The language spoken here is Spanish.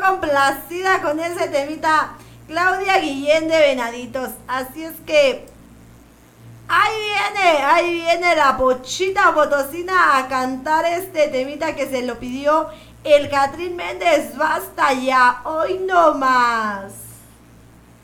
complacida con ese temita Claudia Guillén de Venaditos. Así es que ahí viene la Pochita Potosina a cantar este temita que se lo pidió el Catrín Méndez. Basta ya, hoy no más.